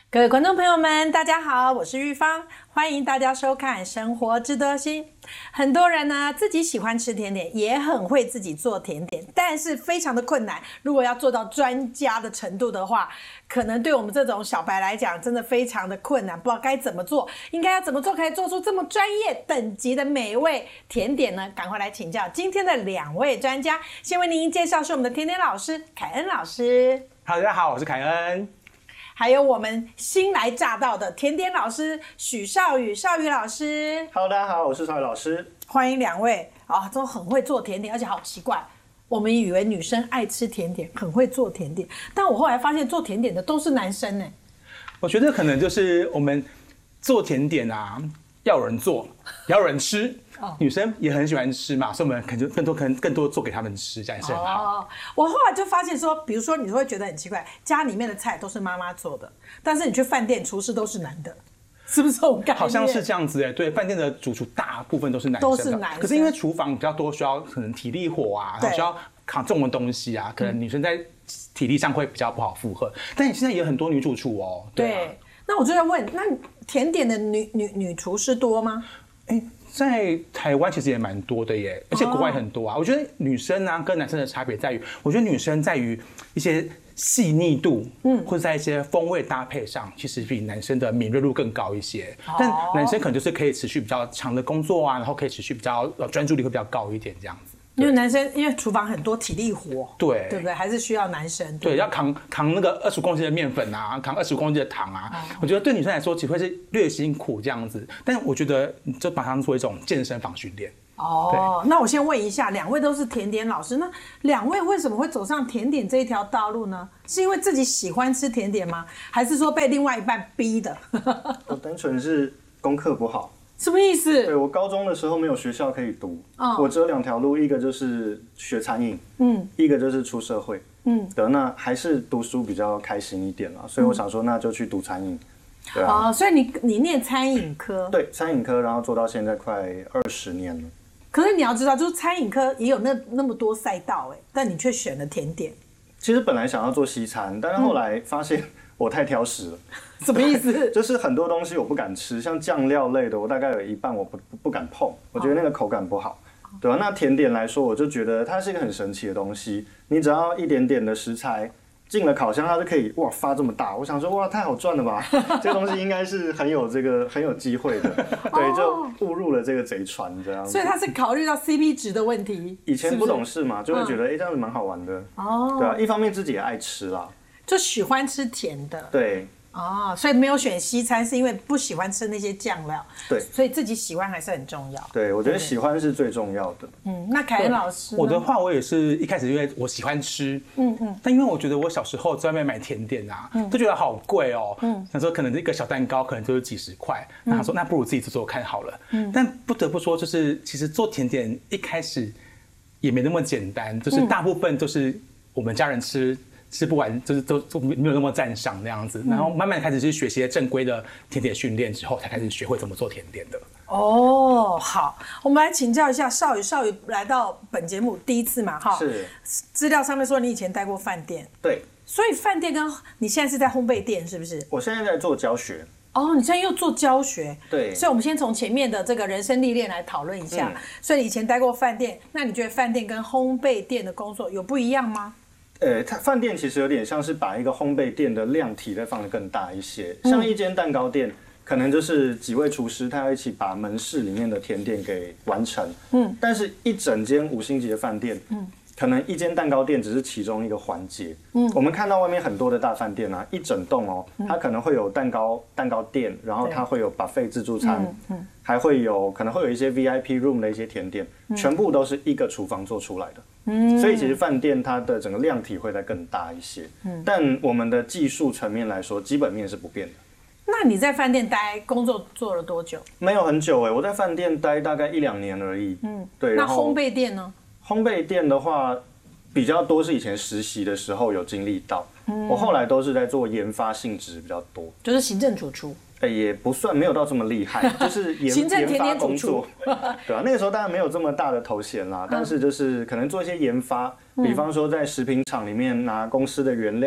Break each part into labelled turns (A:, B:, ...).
A: 各位观众朋友们，大家好，我是玉芳，欢迎大家收看《生活知多心》。很多人呢自己喜欢吃甜点，也很会自己做甜点，但是非常的困难。如果要做到专家的程度的话，可能对我们这种小白来讲，真的非常的困难，不知道该怎么做，应该要怎么做可以做出这么专业等级的美味甜点呢？赶快来请教今天的两位专家。先为您介绍是我们的甜点老师凯恩老师。
B: 大家好，我是凯恩。
A: 还有我们新来乍到的甜点老师许绍宇老师。
C: Hello， 大家好，我是绍宇老师。
A: 欢迎两位啊，都很会做甜点，而且好奇怪，我们以为女生爱吃甜点，很会做甜点，但我后来发现做甜点的都是男生呢。
B: 我觉得可能就是我们做甜点啊，要有人做，也要有人吃。女生也很喜欢吃嘛，所以我们可能就更多做给他们吃，这样也是很好。
A: 我后来就发现说，比如说你会觉得很奇怪，家里面的菜都是妈妈做的，但是你去饭店，厨师都是男的，是不是这种概念？
B: 好像是这样子哎，对，饭店的主厨大部分都是男生的，
A: 都是男生。
B: 可是因为厨房比较多，需要可能体力活啊，然后需要扛重的东西啊，可能女生在体力上会比较不好负荷。但你现在也有很多女主厨哦，
A: 对。那我就在问，那甜点的女厨师多吗？
B: 在台湾其实也蛮多的耶，而且国外很多啊。我觉得女生啊跟男生的差别在于，我觉得女生在于一些细腻度，或者在一些风味搭配上，其实比男生的敏锐度更高一些。但男生可能就是可以持续比较长的工作啊，然后可以持续比较专注力会比较高一点这样子。
A: 因为男生因为厨房很多体力活，对不对？还是需要男生。
B: 对，要扛那个25公斤的面粉啊，扛25公斤的糖啊，我觉得对女生来说只会是略辛苦这样子。但我觉得你就把它当做一种健身房训练。
A: 那我先问一下，两位都是甜点老师，那两位为什么会走上甜点这一条道路呢？是因为自己喜欢吃甜点吗？还是说被另外一半逼的？
C: 我单纯是功课不好。
A: 什么意思？
C: 对，我高中的时候没有学校可以读，我只有2条路，一个就是学餐饮，一个就是出社会，那还是读书比较开心一点啦，所以我想说那就去读餐饮，对啊。
A: 所以你念餐饮科？
C: 对，餐饮科，然后做到现在快20年了。
A: 可是你要知道，就是餐饮科也有那么多赛道但你却选了甜点。
C: 其实本来想要做西餐，但是后来发现我太挑食了。
A: 什么意思？
C: 就是很多东西我不敢吃，像酱料类的，我大概有一半我不敢碰，我觉得那个口感不好，对吧？那甜点来说，我就觉得它是一个很神奇的东西，你只要一点点的食材进了烤箱，它就可以发这么大。我想说太好赚了吧，这个东西应该是很有机会的，对，就误入了这个贼船这样子。
A: 所以他是考虑到 CP 值的问题。
C: 以前不懂事嘛，就会觉得这样子蛮好玩的，对啊，一方面自己也爱吃啦，
A: 就喜欢吃甜的，
C: 对。
A: 所以没有选西餐是因为不喜欢吃那些酱料，
C: 对，
A: 所以自己喜欢还是很重要。
C: 对，我觉得喜欢是最重要的。
A: 那凯恩老师呢？
B: 我的话，我也是一开始因为我喜欢吃，但因为我觉得我小时候在外面买甜点啊，都觉得好贵哦，想说可能一个小蛋糕可能就是几十块，那他说那不如自己做做看好了。但不得不说，就是其实做甜点一开始也没那么简单，就是大部分都是我们家人吃不完，就是都没有那么赞赏那样子，然后慢慢开始去学习正规的甜点训练之后，才开始学会怎么做甜点的。
A: 好，我们来请教一下绍宇来到本节目第一次嘛，
C: 是。
A: 资料上面说你以前待过饭店，
C: 对，
A: 所以饭店跟你现在是在烘焙店是不是？
C: 我现在在做教学。
A: 你现在又做教学，
C: 对，
A: 所以我们先从前面的这个人生历练来讨论一下。所以你以前待过饭店，那你觉得饭店跟烘焙店的工作有不一样吗？
C: 它饭店其实有点像是把一个烘焙店的量体再放得更大一些，像一间蛋糕店，可能就是几位厨师他要一起把门市里面的甜点给完成，但是一整间5星级的饭店，可能一间蛋糕店只是其中一个环节，我们看到外面很多的大饭店啊，一整栋它可能会有蛋糕店，然后它会有 buffet 自助餐，还会有可能会有一些 VIP room 的一些甜点，全部都是一个厨房做出来的。所以其实饭店它的整个量体会再更大一些，但我们的技术层面来说，基本面是不变的。
A: 那你在饭店工作做了多久？
C: 没有很久我在饭店待大概1-2年而已。对。
A: 那烘焙店呢？
C: 烘焙店的话，比较多是以前实习的时候有经历到，我后来都是在做研发性质比较多，
A: 就是行政主厨。
C: 也不算没有到这么厉害，就是
A: 行政甜点
C: 工作，对啊，那个时候当然没有这么大的头衔啦，但是就是可能做一些研发，比方说在食品厂里面拿公司的原料，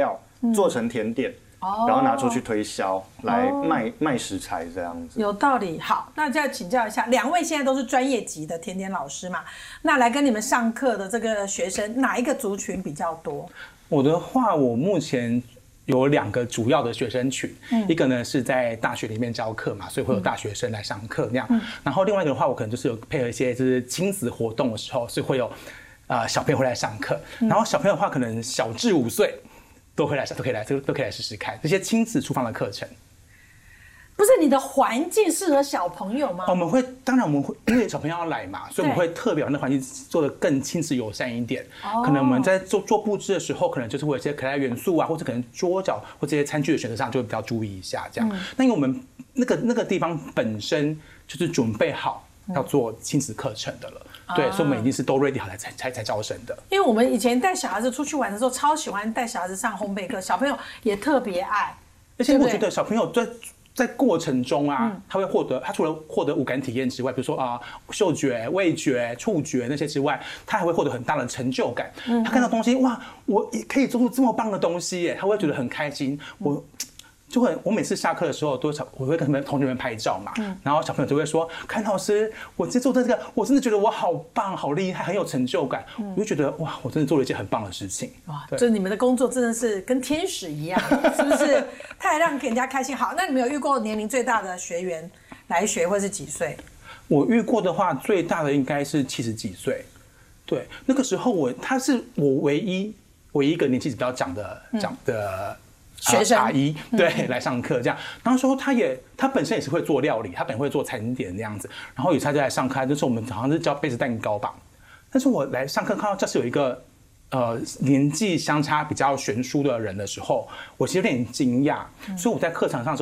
C: 做成甜点。然后拿出去推销，来卖食材这样子。
A: 有道理。好，那就要请教一下，两位现在都是专业级的甜点老师嘛？那来跟你们上课的这个学生，哪一个族群比较多？
B: 我的话，我目前有2个主要的学生群，一个呢是在大学里面教课嘛，所以会有大学生来上课那样。然后另外一个的话，我可能就是有配合一些就是亲子活动的时候，所以会有小朋友会来上课。然后小朋友的话，可能小至5岁。都可以来试试看这些亲子厨房的课程。
A: 不是你的环境适合小朋友吗？
B: 当然我们会，因为小朋友要来嘛，所以我们会特别把那环境做得更亲子友善一点。可能我们在做布置的时候，可能就是会有一些可爱元素啊，或者可能桌角或这些餐具的选择上就会比较注意一下这样。那因为我们那个地方本身就是准备好要做亲子课程的了。对，所以我们已经是都 ready 好才招生的。
A: 因为我们以前带小孩子出去玩的时候，超喜欢带小孩子上烘焙课，小朋友也特别爱。
B: 而且我觉得小朋友在过程中啊，他除了获得五感体验之外，比如说嗅觉、味觉、触觉那些之外，他还会获得很大的成就感。他看到东西，哇，我也可以做出这么棒的东西耶，他会觉得很开心。我每次下课的时候我会跟同学们拍照嘛，然后小朋友就会说：“侃老师，我今天做这个，我真的觉得我好棒、好厉害，很有成就感。”我就觉得哇，我真的做了一件很棒的事情。
A: 哇，就你们的工作真的是跟天使一样，是不是？太让人家开心。好，那你们有遇过年龄最大的学员来学会是几岁？
B: 我遇过的话，最大的应该是70几岁。对，那个时候他是我唯一一个年纪比较长的
A: 学生
B: 阿姨对来上课这样，然后说他本身也是会做料理，他本身会做餐点那样子，然后有他就来上课，就是我们好像是教杯子蛋糕吧，但是我来上课看到教室有一个年纪相差比较悬殊的人的时候，我其实有点惊讶，所以我在课堂上